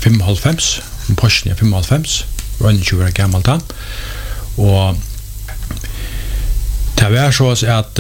95, Porsche 95, var 21 år gammel da, og det var så at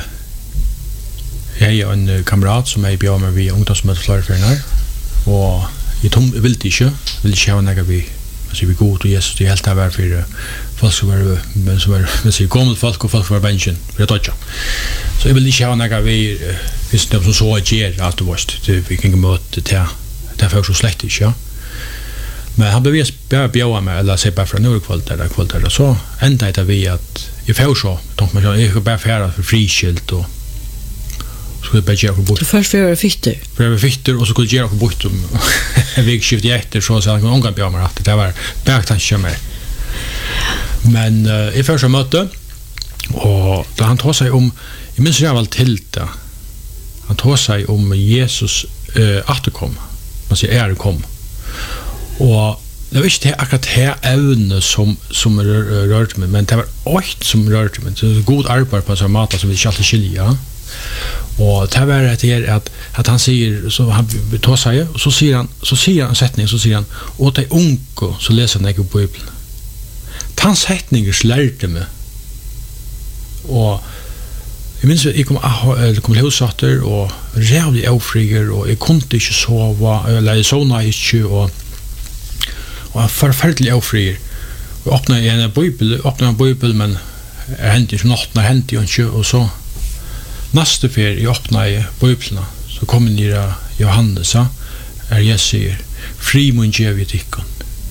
jeg er en kamerat som jeg bjør meg via ungdomsmøte flere ferier, og jeg ville ikke ha noe vi god og Jesus, det er helt det var for folk som var gammel folk og folk som var bensjen, for jeg tar ikke. Så jeg ville ikke ha noe vi, hvis det som så gjør alt det var, vi kan ikke møte til folk som slett ikke, ja. Men han bevis bara bjöa mig eller se bara från kvällt eller så ända det vi att I får så tänker man jag bara färra för friskilt och skulle bara göra bort. Först för fitter. För fitter och så skulle göra bort om vägskift efter så han kan bjöa mig att det var bättre mer. Men I första möte och då han tar sig om I minns jag väl till det. Han tar sig om Jesus återkom. Man säger kom. Og det var ikke akkurat det evne som rørte meg, men det var alt som rørte meg. Det var god arbeid på en sånn mat som vi ikke alltid skiljer. Og det var at han sier, så han tar seg, og så sier han en setning, så sier han, og de unge, så leser han ikke på Bibelen. Den setningen lærte meg. Og jeg minns at jeg kom til hussatter, og rævlig avfriger, og jeg kunne ikke sove, eller jeg sovna ikke, og forferdelig avfrier. Vi åpnet en bibel, men hentet ikke noe, hentet ikke, og så neste fer jeg åpnet bibelene, så kom jeg ned av Johannes, jeg sier, fri mun gjev I tikkun.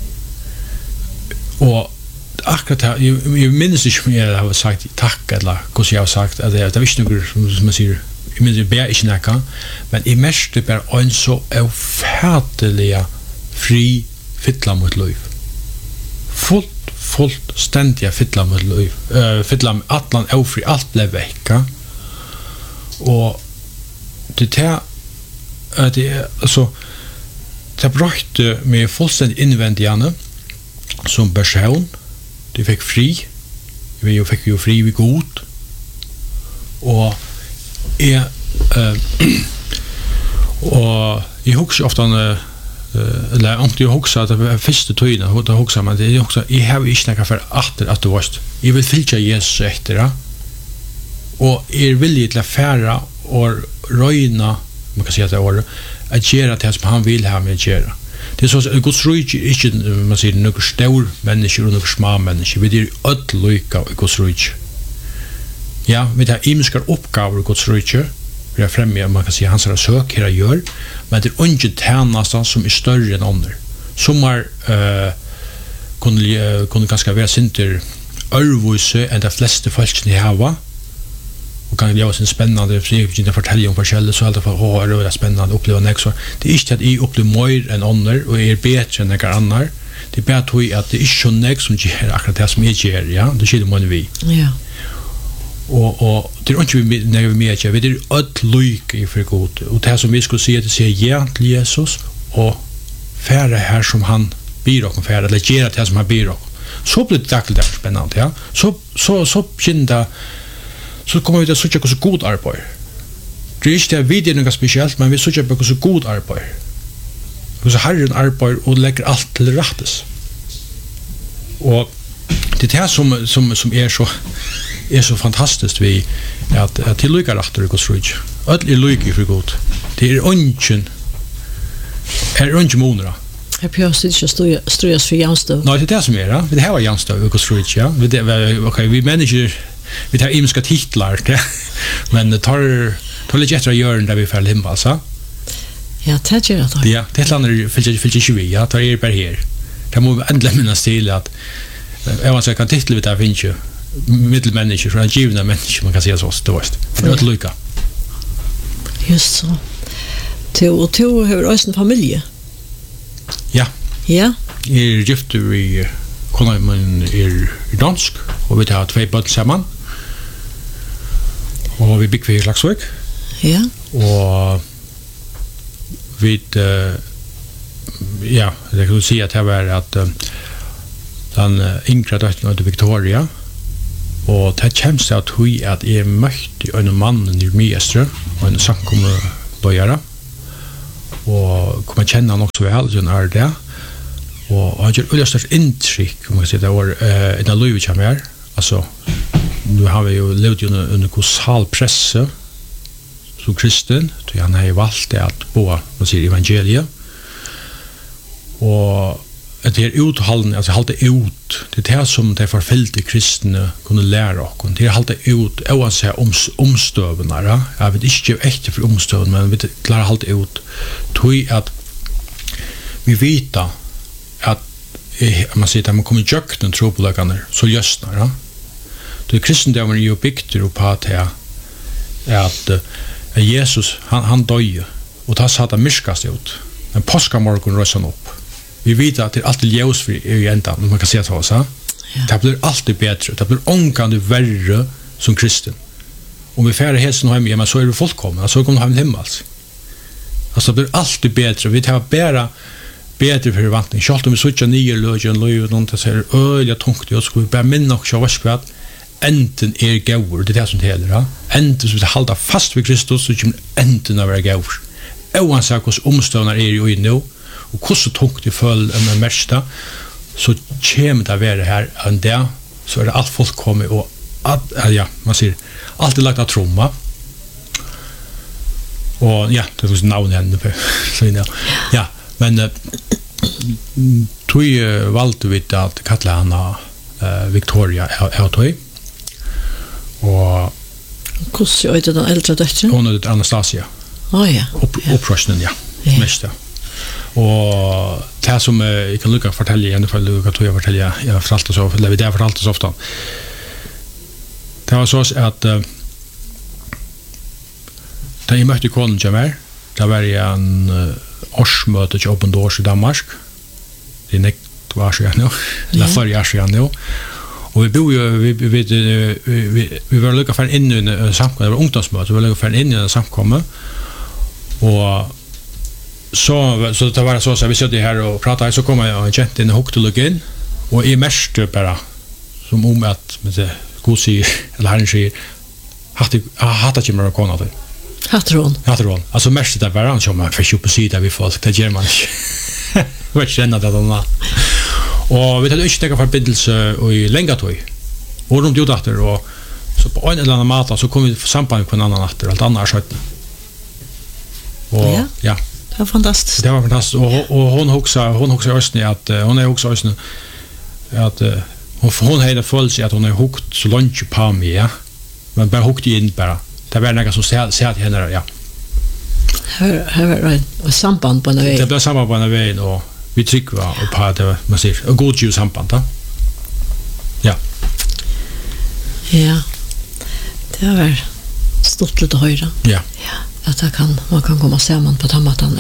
Og akkurat her, jeg minnes ikke om jeg har sagt takk, eller hvordan jeg har sagt, at det var ikke noe, som jeg sier, jeg minnes jeg ber ikke noe, men jeg mest bare en så avfærdelig fri fylla mot liv. Fullt ständiga fylla mot liv. Fylla med atlan ofri, allt blev vekka. Och det alltså det brötte med fullständigt invändigande som person. Det fick fri. Vi fick ju fri vid god. Och och jag huxar ofta eller om du huxar att det var första tiden då huxar man det också I har inte några för att du varst I vill fylja Jesus efter det och villig till att färra och röjna man kan säga att det är att göra det som han vill ha med att göra det är så att Guds rike inte man säger några stor människor och några små människor vi är öll lika I Guds rike ja vi har imiska uppgifter I Guds rike vi har främja man kan säga hans sök här gör men det är inte tjänasta som är större än andra som kunde ganska vara sinter örvuse än de flesta folk ni hava och kan göra sin spännande för att fortälja om forskjellig så alltid för det är spännande uppleva nästa det är inte att I upplever mer än andra och är bättre än några andra det är bättre att det är så nästa som ger akkurat det som jag ger ja det skiljer man vi ja och det är inte när vi mer vi det är allt lycka för Gud och det som vi skulle säga det säger ja till Jesus och färre här som han blir och färre eller göra det som han blir så blir det tackligt spännande ja så kinda så kommer vi till att så god arbete det är inte vi det något speciellt men vi söker på så god arbete så Herren arbetar och lägger allt till rättes och det är som är så fantastiskt vi att tilllycka rätter Guds rike. Allt är lycka för Gud. Det är ingen monra. Jag pjöst inte ströjas för Janstov. Nej, det är det som är det. Det här var Janstov Guds rike, ja. Okej, vi människor vi tar imska titlar, men tar lite extra görn där vi får himmel, så. Ja, det gör det. Ja, det landar fyller 20, ja, tar er per här. Det må ändla minnas till att jag måste kan titel vi där finns ju mittelmänniskor från givna människor man kan säga så det varst för det lycka just så till har också en familj ja ja gift vi kommer man dansk och vi har 2 barn samman och vi bygger för Laxvik ja och vi ja det kan du säga att det var att den yngre døtten av Victoria og det kommer seg at jeg møtte en mann i Miestrø og en samkommeløyere og kommer känna han också väl så när det och han gör ullasters intryck om man säger det var en av Louis Chamber alltså nu har vi ju levt under kolossal press som kristen så han har ju valt att bo vad säger evangeliet och det är uthållande alltså hålla ut det är som det förföljda kristna kunde lära och det är hålla ut oavsett omstövna jag vet inte echt för omstövna men vi klarar hålla ut tror att vi vet att man säger att man kommer jökt den tropolagarna så göstnar det kristendomen är ju byggt på att Jesus han döde och tar satt att myrskas ut men påskamorgon rös han upp vi vet att det är alltid ljusfri i ändan man kan säga så så det blir alltid bättre det blir ångande värre som kristen om vi färre hälsen hem men så är det fullkomna så kommer han hem alltså det blir alltid bättre vi tar bara bättre för vantning schalt om vi switcha nya lögen lög och så här jag tungt jag skulle bara minna och så att enten gaur det är som det heter enten så vi hålla fast vid Kristus så kommer enten av vara gaur oavsett hur omståndar är ju nu och hur så tungt det föll en mesta så kommer det vara här en där så är det allt folk kommer och att ja man ser alltid lagt att tromma och ja det var namn på så ja men tog valde vi att kalla henne Victoria Autoy och hur är det den äldre dottern? Hon är Anastasia. Ja. Upprörsningen, ja. Mest, ja. Och det som jag kan lycka fortälja igen för Luca tog jag fortälja jag fortalte så eller vi där fortalte så ofta. Det var så att da jeg møtte konen til meg, da var jeg en årsmøte til Open Doors i Danmark. Det er nekt år siden nå, eller flere år siden nå. Og vi bor jo, vi var lykket for inn i en samkommet, det var ungdomsmøte, vi var lykket for inn i en samkommet. Og så det var så at vi sitter her og prater, så kom jeg og kjente inn og hukte lykke inn, og jeg mest bare, som om at God sier, eller Herren sier, hatt ikke mer kona til. Hatron. Alltså mest det var han som man får köpa sida vi folk det gör man inte. Vad känner det då? Och vi hade inte några förbindelse i länge tog. Och de gjorde det och så på en eller annan mat så kom vi samband på en annan natt allt annat skött. Och ja. Det var fantastiskt. Det var fantastiskt och hon också ösnä att hon är också ösnä att hon hade följt sig att hon är hukt så långt på mig ja. Men bara hukt in bara. Det var något som säger till henne, ja. Här var ett samband på en väg. Det blev samband på en väg och vi trycker på att det man säger, ett god ljus samband, då. Ja. Ja. Det var stort lite höjda. Ja. Att man kan komma samman på tammatan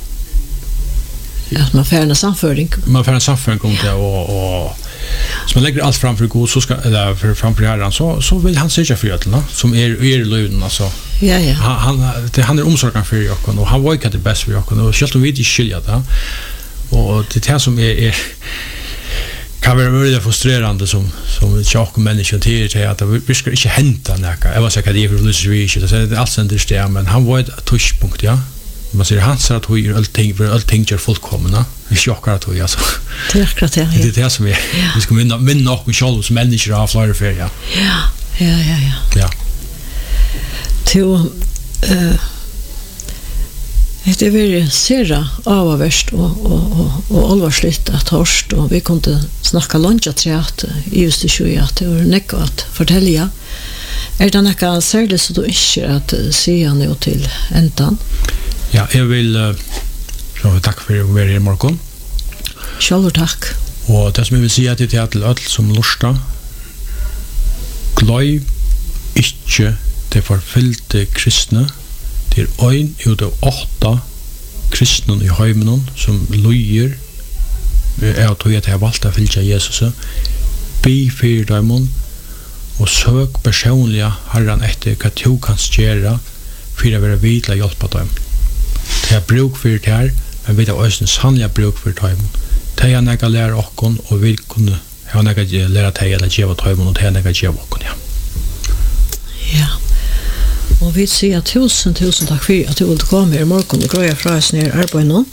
att man får en samföring. Man får en samföring om det och så man lägger allt framför Gud så ska eller framför Herren så vill han säga för ödlarna som är löven alltså. Ja. Han är omsorgen för oss och han var det bäst för oss och själv vi inte skilja det. Och det här som är kan vara väldigt frustrerande som tjock människa till att vi ska inte hämta något. Jag var säker det är för Louis det är allt sen det men han var ett touchpunkt ja. Man säger han sa att hon gör allting gör fullkomna. Vi chockar att hon alltså. Det är akkurat det. Det är det som vi ska minna och själva som människor av flera för ja. Ja. Till det är väldigt sera avvärst och allvarsligt att hörst och vi kunde snacka lunch att just det ju att det var näck att fortälja. Är det något särskilt så du inte att se nu till ändan? Ja, jag vill så tack för att vara här i morgon. Själv tack. Och det som jag vill säga till öll som lustar. Glöj inte det förfyllde kristna. Det är en utav 8 kristna i heimen som lyger är att jag har valt att följa Jesus. Be för dem och sök personliga Herren efter vad du kan göra för att vara vidla hjälpa dem. Det är bruk för det här, men vi har också en sannliga bruk för dem. Det är något att lära oss och vi kunde ha något att lära dig eller ge dem och det är något att ge oss. Ja. Og vi sier 1000 takk for at du ville komme i morgen og grøye fra oss ned i arbeidet nå.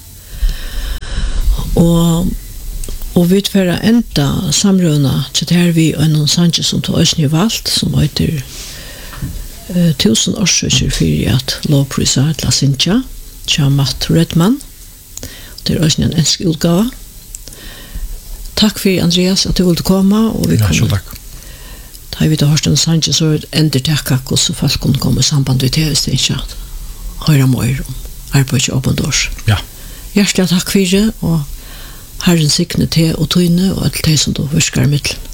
Og vi får enda samrøvende til det her vi og noen sanger som tog oss nye valgt, som heter 1000 årsøker for at lovprisa til Sintja, til Matt Redman. Det er også en ensk utgave. Takk for Andreas at du ville komme. Og vi ja, så takk. Da vi da hørte en sanger, så ender takk hvordan folk kunne komme i samband med TV-stinja. Høyre mer om arbeidet åpen dårs. Ja. Hjertelig takk for det, og Herren sikne til og tøyne og alt det som du virker i midten.